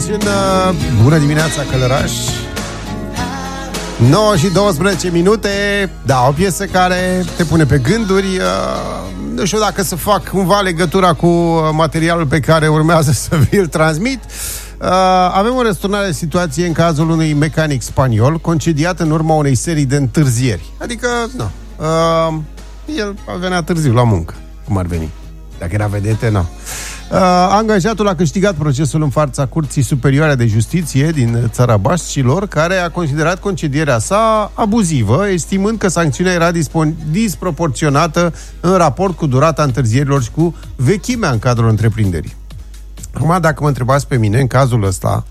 în Bună dimineața, Călăraș. 9 și 12 minute. Da, o piesă care te pune pe gânduri. Nu știu dacă să fac cumva legătura cu materialul pe care urmează să vi-l transmit. Avem o răsturnare de situație în cazul unui mecanic spaniol concediat în urma unei serii de întârzieri. Adică, nu. El venea târziu la muncă, cum ar veni. Dacă era vedete, nu. Angajatul a câștigat procesul în fața Curții Superioare de Justiție din țara Baștilor, care a considerat concedierea sa abuzivă, estimând că sancțiunea era disproporționată în raport cu durata întârzierilor și cu vechimea în cadrul întreprinderii. Acum, dacă mă întrebați pe mine, în cazul ăsta,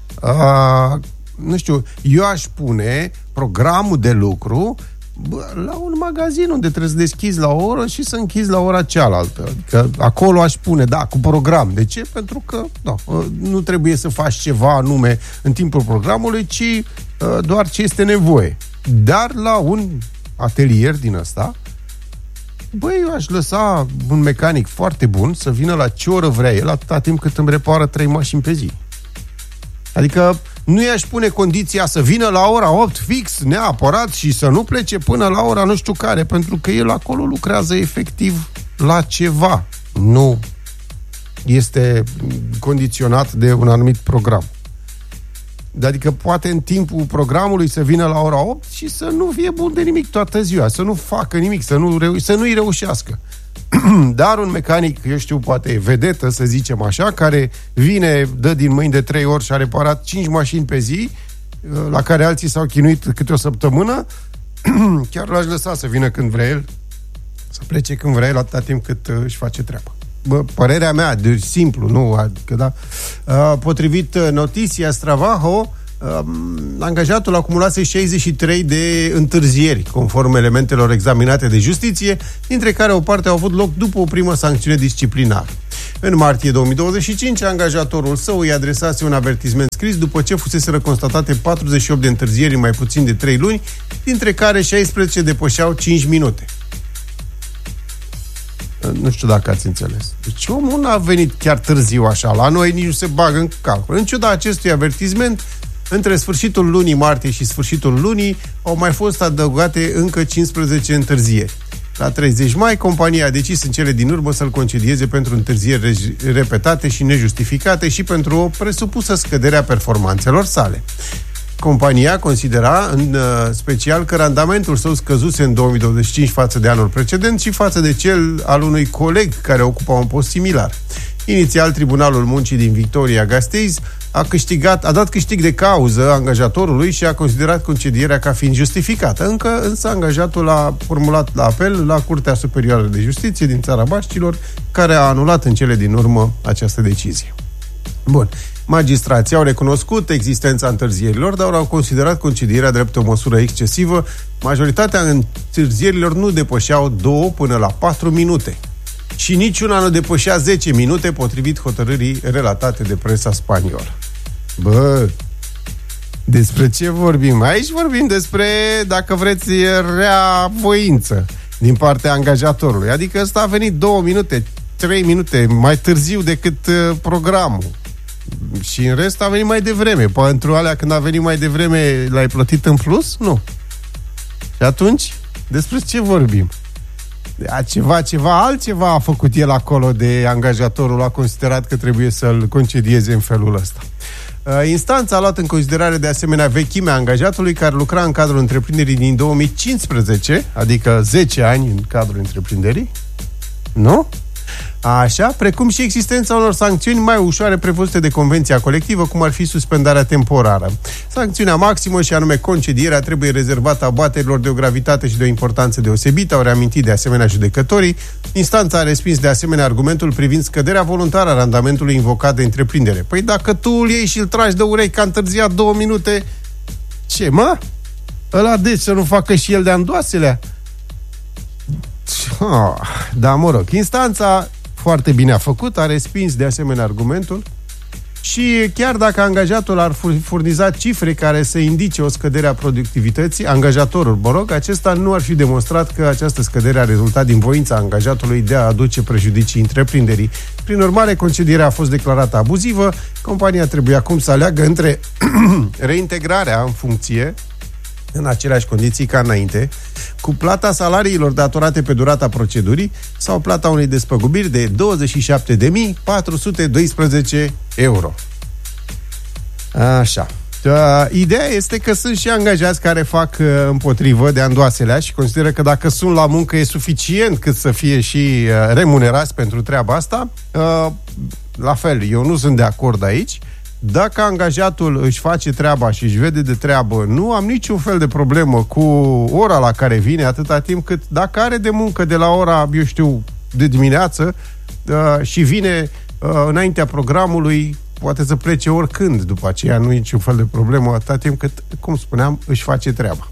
nu știu, eu aș pune programul de lucru la un magazin unde trebuie să deschizi la o oră și să închizi la ora cealaltă. Adică acolo aș pune, da, cu program. De ce? Pentru că nu trebuie să faci ceva anume în timpul programului, ci doar ce este nevoie. Dar la un atelier din ăsta, eu aș lăsa un mecanic foarte bun să vină la ce oră vrea el, atâta timp cât îmi repară 3 mașini pe zi. Adică nu i-aș pune condiția să vină la ora 8 fix, neapărat, și să nu plece până la ora nu știu care, pentru că el acolo lucrează efectiv la ceva. Nu este condiționat de un anumit program. Adică poate în timpul programului să vină la ora 8 și să nu fie bun de nimic toată ziua, să nu facă nimic, să nu-i reușească. Dar un mecanic, eu știu, poate vedetă, să zicem așa, care vine, dă din mâini de 3 ori și a reparat 5 mașini pe zi, la care alții s-au chinuit câte o săptămână, chiar l-aș lăsa să vină când vrea el, să plece când vrea el, atâta timp cât își face treaba. Părerea mea, de simplu, nu? Adică, da. Potrivit Noticia Stravaho, angajatul acumulase 63 de întârzieri, conform elementelor examinate de justiție, dintre care o parte au avut loc după o primă sancțiune disciplinară. În martie 2025, angajatorul său îi adresase un avertisment scris după ce fuseseră constatate 48 de întârzieri în mai puțin de 3 luni, dintre care 16 depășeau 5 minute. Nu știu dacă ați înțeles. Deci omul n-a venit chiar târziu așa. La noi nici nu se bagă în calcul. În ciuda acestui avertisment, între sfârșitul lunii martie și sfârșitul lunii au mai fost adăugate încă 15 întârzieri. La 30 mai, compania a decis în cele din urmă să-l concedieze pentru întârzieri repetate și nejustificate și pentru o presupusă scădere a performanțelor sale. Compania considera în special că randamentul său scăzuse în 2025 față de anul precedent și față de cel al unui coleg care ocupa un post similar. Inițial, Tribunalul Muncii din Victoria-Gasteiz a dat câștig de cauză angajatorului și a considerat concedierea ca fiind justificată. Însă angajatul a formulat la apel la Curtea Superioară de Justiție din țara Baștilor, care a anulat în cele din urmă această decizie. Bun. Magistrații au recunoscut existența întârzierilor, dar au considerat concedierea drept o măsură excesivă. Majoritatea întârzierilor nu depășeau 2 până la 4 minute. Și niciuna nu depășea 10 minute, potrivit hotărârii relatate de presa spaniolă. Despre ce vorbim? Aici vorbim despre, dacă vreți, rea voință din partea angajatorului. Adică ăsta a venit 2 minute, 3 minute mai târziu decât programul. Și în rest a venit mai devreme. Pentru alea, când a venit mai devreme, l-ai plătit în plus? Nu. Și atunci, despre ce vorbim? Altceva a făcut el acolo, de angajatorul a considerat că trebuie să-l concedieze în felul ăsta. Instanța a luat în considerare de asemenea vechimea angajatului, care lucra în cadrul întreprinderii din 2015, adică 10 ani în cadrul întreprinderii. Nu? Așa, precum și existența unor sancțiuni mai ușoare prevăzute de convenția colectivă, cum ar fi suspendarea temporară. Sancțiunea maximă, și anume concedierea, trebuie rezervată abaterilor de o gravitate și de o importanță deosebită, au reamintit de asemenea judecătorii. Instanța a respins de asemenea argumentul privind scăderea voluntară a randamentului invocat de întreprindere. Păi dacă tu îl iei și îl tragi de urechi că a întârziat 2 minute, ce, mă? Ăla deci să nu facă și el de andoaselea? Da, mă rog. Instanța foarte bine a făcut, a respins de asemenea argumentul Și chiar dacă angajatul ar furniza cifre care să indice o scădere a productivității, angajatorul, acesta nu ar fi demonstrat că această scădere a rezultat din voința angajatului de a aduce prejudicii întreprinderii. Prin urmare, concedierea a fost declarată abuzivă. Compania trebuie acum să aleagă între reintegrarea în funcție în aceleași condiții ca înainte, cu plata salariilor datorate pe durata procedurii sau plata unei despăgubiri de 27.412 euro. Așa. Ideea este că sunt și angajați care fac împotrivă de andoaselea și consideră că dacă sunt la muncă e suficient cât să fie și remunerați pentru treaba asta. La fel, eu nu sunt de acord aici. Dacă angajatul își face treaba și își vede de treabă, nu am niciun fel de problemă cu ora la care vine, atâta timp cât dacă are de muncă de la ora, eu știu, de dimineață și vine înaintea programului, poate să plece oricând după aceea, nu e niciun fel de problemă, atâta timp cât, cum spuneam, își face treaba.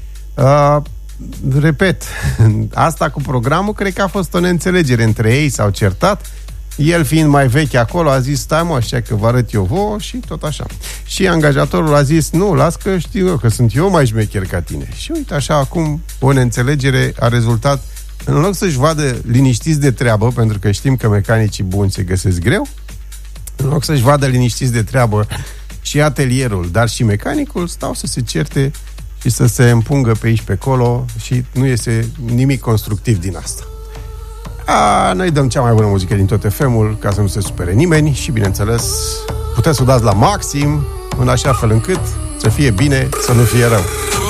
Repet, asta cu programul, cred că a fost o neînțelegere între ei, s-au certat. El fiind mai vechi acolo a zis, stai mă, așa că vă arăt eu vouă și tot așa. Și angajatorul a zis, nu, las că știu eu, că sunt eu mai șmecher ca tine. Și uite așa, acum o neînțelegere a rezultat, în loc să-și vadă liniștiți de treabă, pentru că știm că mecanicii buni se găsesc greu, în loc să-și vadă liniștiți de treabă și atelierul, dar și mecanicul, stau să se certe și să se împungă pe aici, pe acolo și nu iese nimic constructiv din asta. Noi dăm cea mai bună muzică din tot FM-ul ca să nu se supere nimeni și, bineînțeles, puteți să o dați la maxim în așa fel încât să fie bine, să nu fie rău.